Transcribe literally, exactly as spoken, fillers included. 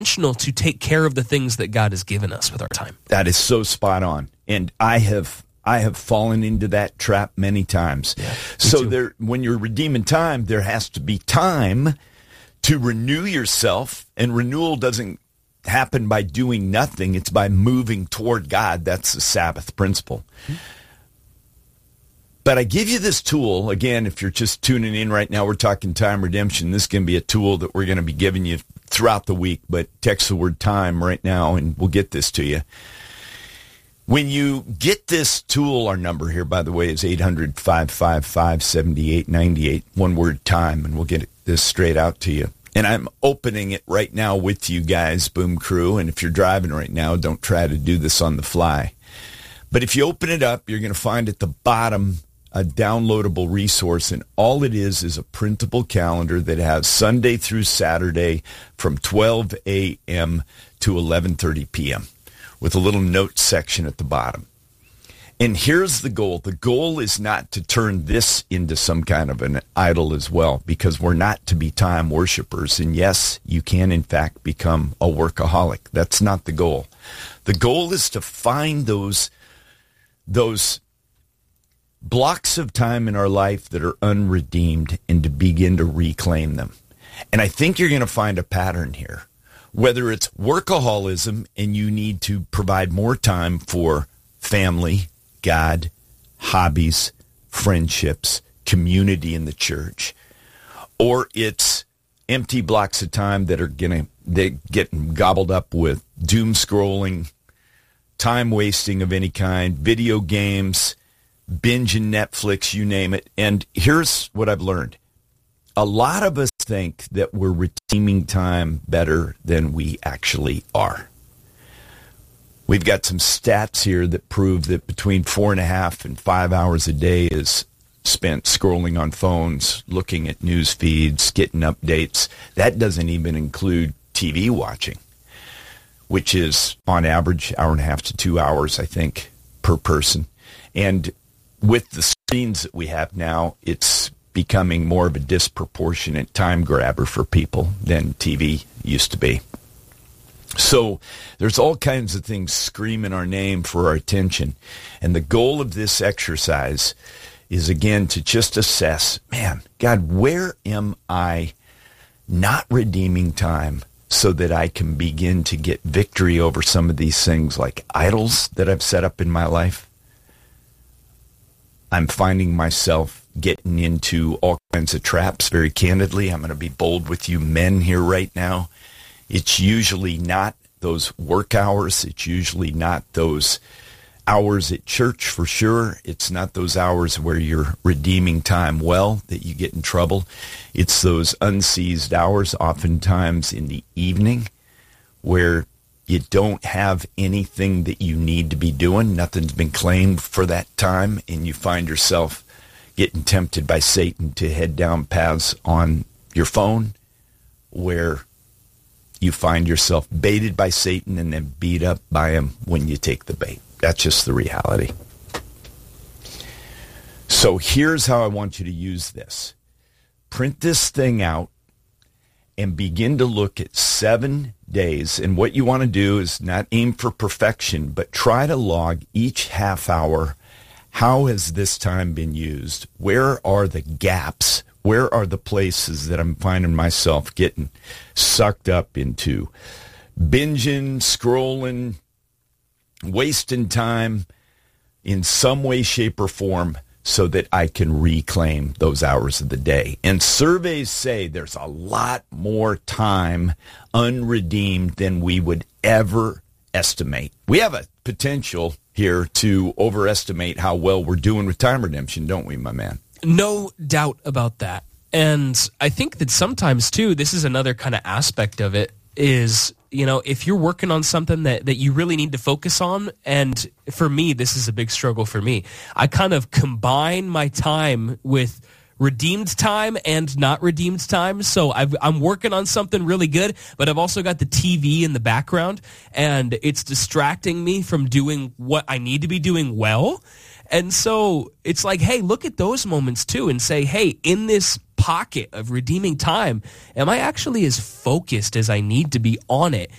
intentional to take care of the things that God has given us with our time. That is so spot on. And I have I have fallen into that trap many times. Yeah, so there, when you're redeeming time, there has to be time to renew yourself. And renewal doesn't happen by doing nothing. It's by moving toward God. That's the Sabbath principle. Mm-hmm. But I give you this tool, again, if you're just tuning in right now, we're talking time redemption. This can be a tool that we're going to be giving you throughout the week, but text the word time right now and we'll get this to you. When you get this tool, our number here, by the way, is eight hundred, five five five, seven eight nine eight, one word time, and we'll get this straight out to you. And I'm opening it right now with you guys, Boom Crew, and if you're driving right now, don't try to do this on the fly. But if you open it up, you're going to find at the bottom a downloadable resource, and all it is is a printable calendar that has Sunday through Saturday from twelve a.m. to eleven thirty p.m. with a little note section at the bottom. And here's the goal. The goal is not to turn this into some kind of an idol as well, because we're not to be time worshipers. And yes, you can, in fact, become a workaholic. That's not the goal. The goal is to find those those blocks of time in our life that are unredeemed and to begin to reclaim them. And I think you're going to find a pattern here. Whether it's workaholism and you need to provide more time for family, God, hobbies, friendships, community in the church, or it's empty blocks of time that are going to get gobbled up with doom scrolling, time wasting of any kind, video games, binging Netflix, you name it. And here's what I've learned. A lot of us think that we're redeeming time better than we actually are. We've got some stats here that prove that between four and a half and five hours a day is spent scrolling on phones, looking at news feeds, getting updates. That doesn't even include T V watching, which is on average hour and a half to two hours, I think, per person. And with the screens that we have now, it's becoming more of a disproportionate time grabber for people than T V used to be. So there's all kinds of things screaming our name for our attention. And the goal of this exercise is, again, to just assess, man, God, where am I not redeeming time so that I can begin to get victory over some of these things like idols that I've set up in my life? I'm finding myself getting into all kinds of traps, very candidly. I'm going to be bold with you men here right now. It's usually not those work hours. It's usually not those hours at church for sure. It's not those hours where you're redeeming time well that you get in trouble. It's those unseized hours, oftentimes in the evening, where you don't have anything that you need to be doing. Nothing's been claimed for that time, and you find yourself getting tempted by Satan to head down paths on your phone where you find yourself baited by Satan and then beat up by him when you take the bait. That's just the reality. So here's how I want you to use this. Print this thing out and begin to look at seven days. And what you want to do is not aim for perfection, but try to log each half hour. How has this time been used? Where are the gaps? Where are the places that I'm finding myself getting sucked up into? Binging, scrolling, wasting time in some way, shape, or form so that I can reclaim those hours of the day. And surveys say there's a lot more time unredeemed than we would ever estimate. We have a potential here to overestimate how well we're doing with time redemption, don't we, my man? No doubt about that. And I think that sometimes, too, this is another kind of aspect of it is, you know, if you're working on something that, that you really need to focus on, and for me, this is a big struggle for me. I kind of combine my time with redeemed time and not redeemed time. So I've, I'm working on something really good, but I've also got the T V in the background, and it's distracting me from doing what I need to be doing well. And so it's like, hey, look at those moments too and say, hey, in this pocket of redeeming time, am I actually as focused as I need to be on it?